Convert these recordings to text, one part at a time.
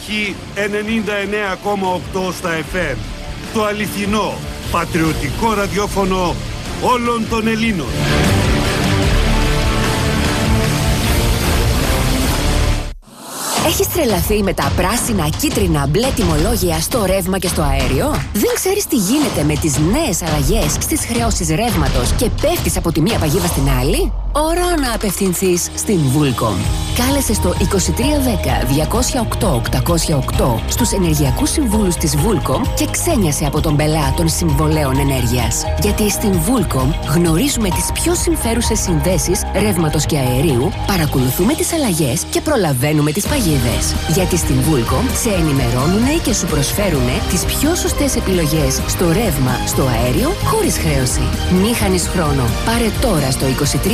Μάχη 99,8 στα FM. Το αληθινό, πατριωτικό ραδιόφωνο όλων των Ελλήνων. Έχεις τρελαθεί με τα πράσινα, κίτρινα, μπλε τιμολόγια στο ρεύμα και στο αέριο? Δεν ξέρεις τι γίνεται με τις νέες αλλαγές στις χρεώσεις ρεύματος και πέφτεις από τη μία παγίδα στην άλλη? Ώρα να απευθυνθείς στην Vulcom. Κάλεσε στο 2310-208-808 στους ενεργειακούς συμβούλους της Vulcom και ξένιασε από τον πελά των συμβολέων ενέργειας. Γιατί στην Vulcom γνωρίζουμε τις πιο συμφέρουσες συνδέσεις ρεύματος και αερίου, παρακολουθούμε τις αλλαγές και προλαβαίνουμε τις παγίδες. Γιατί στην Vulcom σε ενημερώνουνε και σου προσφέρουνε τις πιο σωστές επιλογές στο ρεύμα, στο αέριο, χωρίς χρέωση. Μη χάνεις χρόνο. Πάρε τώρα στο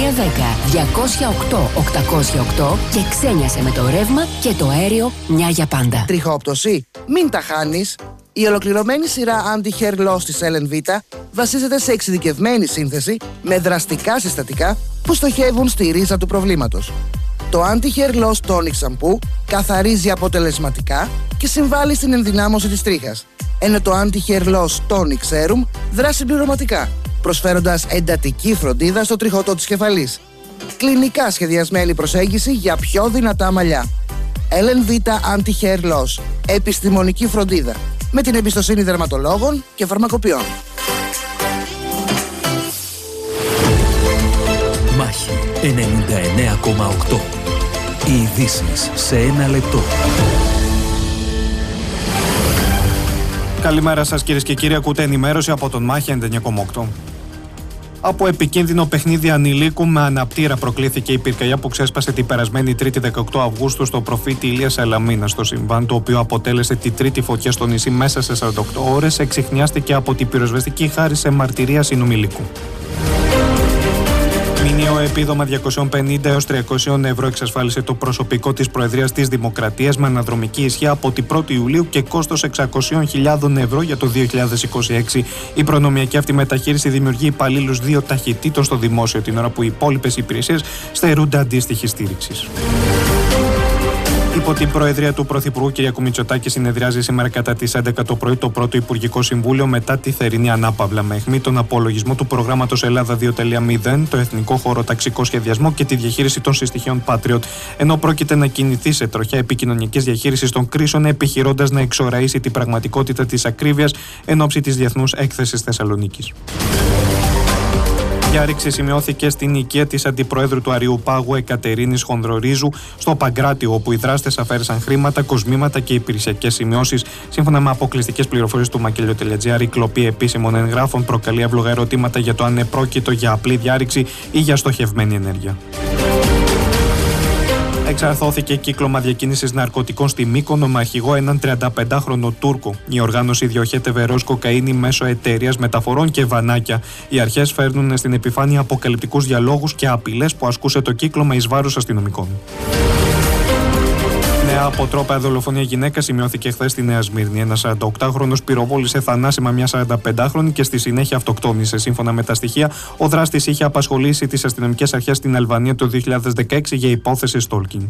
2310-208-808 και ξένιασε με το ρεύμα και το αέριο μια για πάντα. Τριχόπτωση? Μην τα χάνεις. Η ολοκληρωμένη σειρά Anti-Hair Loss της LNV βασίζεται σε εξειδικευμένη σύνθεση με δραστικά συστατικά που στοχεύουν στη ρίζα του προβλήματος. Το Anti-Hair Loss Tonic Shampoo καθαρίζει αποτελεσματικά και συμβάλλει στην ενδυνάμωση της τρίχας, ενώ το Anti-Hair Loss Tonic Serum δράσει συμπληρωματικά, προσφέροντας εντατική φροντίδα στο τριχωτό της κεφαλής. Κλινικά σχεδιασμένη προσέγγιση για πιο δυνατά μαλλιά. LNV Anti-Hair Loss. Επιστημονική φροντίδα. Με την εμπιστοσύνη δερματολόγων και φαρμακοποιών. Μάχη 99,8. Οι ειδήσεις σε ένα λεπτό. Καλημέρα σας κυρίες και κύριοι, ακούτε ενημέρωση από τον Μάχη 99,8. Από επικίνδυνο παιχνίδι ανηλίκου με αναπτήρα προκλήθηκε η πυρκαγιά που ξέσπασε την περασμένη 3η 18 Αυγούστου στο προφήτη Ηλίας Σαλαμίνα. Στο συμβάν, το οποίο αποτέλεσε τη τρίτη φωτιά στο νησί μέσα σε 48 ώρες, εξιχνιάστηκε από την πυροσβεστική χάρη σε μαρτυρία συνομιλίκου. Μηνιαίο επίδομα 250 έως 300 ευρώ εξασφάλισε το προσωπικό της Προεδρίας της Δημοκρατίας με αναδρομική ισχύ από την 1η Ιουλίου και κόστος 600.000 ευρώ για το 2026. Η προνομιακή αυτή μεταχείριση δημιουργεί υπαλλήλους 2 ταχυτήτων στο δημόσιο, την ώρα που οι υπόλοιπες υπηρεσίες στερούνται αντίστοιχη στήριξη. Υπό την Προεδρία του Πρωθυπουργού κ. Μητσοτάκη συνεδριάζει σήμερα κατά τις 11 το πρωί το πρώτο Υπουργικό Συμβούλιο μετά τη θερινή ανάπαυλα, με αιχμή τον απολογισμό του προγράμματος Ελλάδα 2.0, το εθνικό χωροταξικό σχεδιασμό και τη διαχείριση των συστοιχείων Patriot, ενώ πρόκειται να κινηθεί σε τροχιά επικοινωνικής διαχείρισης των κρίσεων, επιχειρώντας να εξοραίσει την πραγματικότητα της ακρίβειας εν ώψη της Διεθνούς Έκθεσης Θεσσαλονίκης. Διάρρηξη σημειώθηκε στην οικία της Αντιπροέδρου του Αριουπάγου Εκατερίνης Χονδρορίζου στο Παγκράτιο, όπου οι δράστες αφαίρεσαν χρήματα, κοσμήματα και υπηρεσιακές σημειώσεις. Σύμφωνα με αποκλειστικές πληροφορίες του Μακελιο.gr, η κλοπή επίσημων εγγράφων προκαλεί εύλογα ερωτήματα για το αν επρόκειτο για απλή διάρρηξη ή για στοχευμένη ενέργεια. Εξαρθώθηκε κύκλωμα διακίνησης ναρκωτικών στη Μύκονο με αρχηγό έναν 35χρονο Τούρκο. Η οργάνωση διοχέτευε ροζ κοκαίνη μέσω εταιρείας μεταφορών και βανάκια. Οι αρχές φέρνουν στην επιφάνεια αποκαλυπτικούς διαλόγους και απειλές που ασκούσε το κύκλωμα εις βάρος αστυνομικών. Νέα αποτρόπαια δολοφονία γυναίκα σημειώθηκε χθες στη Νέα Σμύρνη. Ένας 48χρονος πυροβόλησε θανάσιμα μια 45χρονη και στη συνέχεια αυτοκτόνησε. Σύμφωνα με τα στοιχεία, ο δράστης είχε απασχολήσει τις αστυνομικές αρχές στην Αλβανία το 2016 για υπόθεση stalking.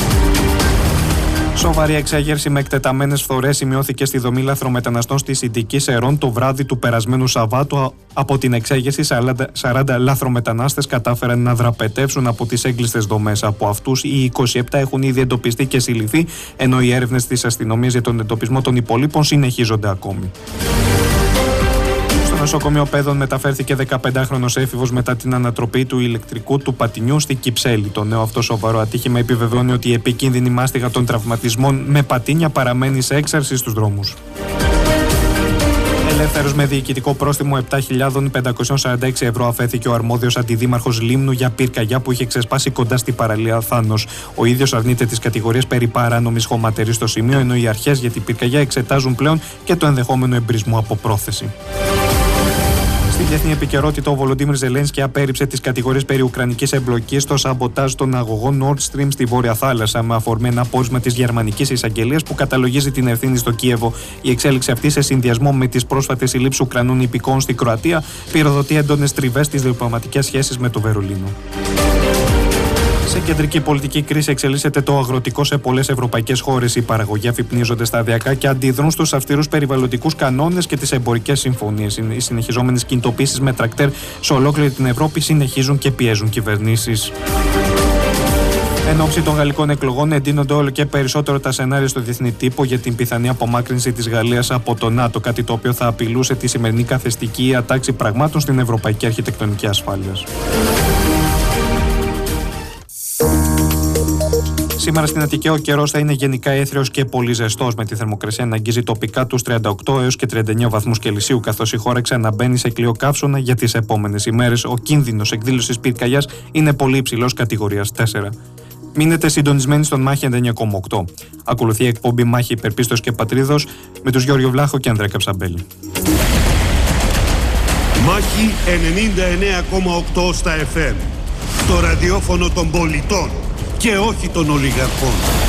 Σοβαρή εξέγερση με εκτεταμένες φθορές σημειώθηκε στη δομή λαθρομεταναστών στη Συντική Σερών το βράδυ του περασμένου Σαββάτου. Από την εξέγερση, 40 λαθρομετανάστες κατάφεραν να δραπετεύσουν από τις έγκλειστες δομές. Από αυτούς, οι 27 έχουν ήδη εντοπιστεί και συλληφθεί, ενώ οι έρευνες της αστυνομίας για τον εντοπισμό των υπολείπων συνεχίζονται ακόμη. Στο νοσοκομείο Πέδων μεταφέρθηκε 15χρονος έφηβος μετά την ανατροπή του ηλεκτρικού του πατινιού στη Κυψέλη. Το νέο αυτό σοβαρό ατύχημα επιβεβαιώνει ότι η επικίνδυνη μάστιγα των τραυματισμών με πατίνια παραμένει σε έξαρση στους δρόμους. Ελεύθερος με διοικητικό πρόστιμο 7.546 ευρώ αφέθηκε ο αρμόδιος αντιδήμαρχος Λίμνου για πυρκαγιά που είχε ξεσπάσει κοντά στη παραλία Θάνος. Ο ίδιος αρνείται τις κατηγορίες περί παράνομης χωματερής στο σημείο, ενώ οι αρχές για την πυρκαγιά εξετάζουν πλέον και το ενδεχόμενο εμπρισμό από πρόθεση. Στη διεθνή επικαιρότητα, ο Βολοντίμιρ Ζελένσκι απέρριψε τις κατηγορίες περί ουκρανικής εμπλοκής στο σαμποτάζ των αγωγών Nord Stream στη Βόρεια Θάλασσα, με αφορμή ένα πόρισμα της γερμανικής εισαγγελίας που καταλογίζει την ευθύνη στο Κίεβο. Η εξέλιξη αυτή, σε συνδυασμό με τις πρόσφατες συλλήψεις Ουκρανών υπηκόων στη Κροατία, πυροδοτεί έντονες τριβές στις διπλωματικές σχέσεις με το Βερολίνο. Σε κεντρική πολιτική κρίση εξελίσσεται το αγροτικό σε πολλές ευρωπαϊκές χώρες. Οι παραγωγοί αφυπνίζονται σταδιακά και αντιδρούν στους αυστηρούς περιβαλλοντικούς κανόνες και τις εμπορικές συμφωνίες. Οι συνεχιζόμενες κινητοποίησεις με τρακτέρ σε ολόκληρη την Ευρώπη συνεχίζουν και πιέζουν κυβερνήσεις. Εν ώψη των γαλλικών εκλογών, εντείνονται όλο και περισσότερο τα σενάρια στο διεθνή τύπο για την πιθανή απομάκρυνση της Γαλλίας από το ΝΑΤΟ, κάτι το οποίο θα απειλούσε τη σημερινή καθεστική ατάξη πραγμάτων στην ευρωπαϊκή αρχιτεκτονική ασφάλειας. Σήμερα στην Αττική ο καιρός θα είναι γενικά έθριος και πολύ ζεστός, με τη θερμοκρασία να αγγίζει τοπικά τους 38 έως και 39 βαθμούς Κελσίου, καθώς η χώρα ξαναμπαίνει σε κλειό καύσωνα για τις επόμενες ημέρες. Ο κίνδυνος εκδήλωσης πυρκαγιάς είναι πολύ υψηλός, κατηγορίας 4. Μείνετε συντονισμένοι στον Μάχη 99,8. Ακολουθεί η εκπομπή Μάχη Υπερπίστος και Πατρίδος με τους Γιώργο Βλάχο και Ανδρέα Καψαμπέλη. Μάχη 99,8 στα FM. Το ραδιόφωνο των πολιτών και όχι των ολιγαρχών.